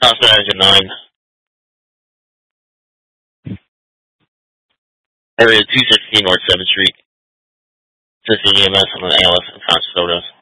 House Manager 9. Area 216 North 7th Street. Assisting EMS on the ALS and Fountain Photos.